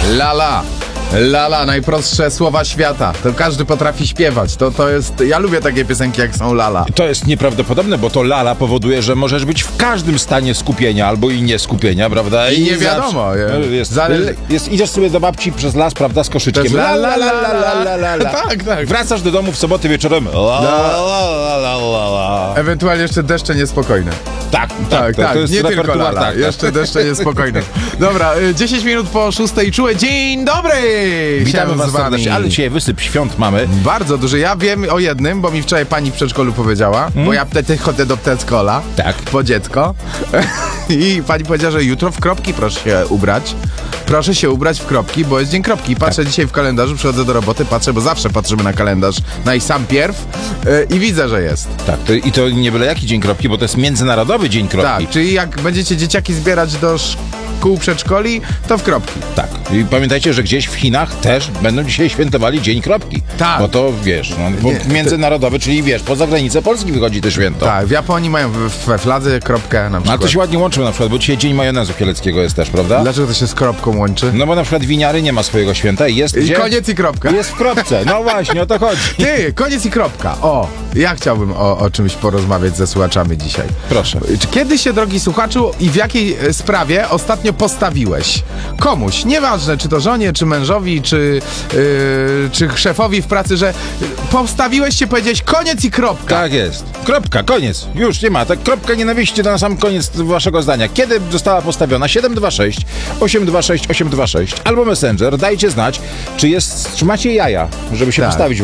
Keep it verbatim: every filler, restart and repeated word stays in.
Lala. Lala, najprostsze słowa świata. To każdy potrafi śpiewać. To, to jest... Ja lubię takie piosenki, jak są Lala. To jest nieprawdopodobne, bo to lala powoduje, że możesz być w każdym stanie skupienia albo i nieskupienia, prawda? I nie wiadomo, zawsze- je- Jest, zale- jest, idziesz sobie do babci przez las, prawda, z koszyczkiem. To jest la, la, la, la, la, la, la, la. Tak, tak. Wracasz do domu w sobotę wieczorem. La, la, la, la, la, la. Ewentualnie jeszcze deszcze niespokojne. Tak, tak, Tak, to, tak, to jest nie tylko repertuar, Lala, tak, tak. jeszcze deszcze niespokojne. Dobra, y, dziesięć minut po szóstej czułe. Dzień dobry! Witamy Siema was z wami. serdecznie, ale dzisiaj wysyp świąt mamy. Bardzo duży. Ja wiem o jednym, bo mi wczoraj pani w przedszkolu powiedziała, bo ja wtedy chodzę do przedszkola Tak. po dziecko i pani powiedziała, że jutro w kropki proszę się ubrać. Proszę się ubrać w kropki, bo jest dzień kropki. Patrzę dzisiaj w kalendarzu, przychodzę do roboty, patrzę, bo zawsze patrzymy na kalendarz, na i sam pierw y, i widzę, że jest. Tak, to, i to nie byle jaki dzień kropki, bo to jest Międzynarodowy Dzień Kropki. Tak, czyli jak będziecie dzieciaki zbierać do szkół, przedszkoli, to w kropki. Tak. I pamiętajcie, że gdzieś w Chinach też będą dzisiaj świętowali Dzień Kropki. Tak. Bo to wiesz, no, bo Nie, międzynarodowy, czyli wiesz, poza granicę Polski wychodzi to święto. Tak, w Japonii mają w- we fladze kropkę na No, ale przykład. to się ładnie łączy na przykład, bo dzisiaj Dzień Majonezu Kieleckiego jest też, prawda? Dlaczego to się z kropką łączy? No bo na przykład winiary nie ma swojego święta i jest I gdzie? koniec i kropka. Jest w kropce. No właśnie, o to chodzi. Ty, koniec i kropka. O, ja chciałbym o, o czymś porozmawiać ze słuchaczami dzisiaj. Proszę. Czy kiedy się, drogi słuchaczu, i w jakiej e, sprawie ostatnio postawiłeś? Komuś, nieważne czy to żonie, czy mężowi, czy, yy, czy szefowi w pracy, że postawiłeś się, powiedziałeś koniec i kropka. Tak jest. Kropka, koniec. Już nie ma. Tak, kropka nienawiści to na sam koniec waszego zdania. Kiedy została postawiona? siedem dwa sześć osiem dwa sześć osiem dwa sześć albo Messenger. Dajcie znać, czy jest, czy macie jaja, żeby się Tak. postawić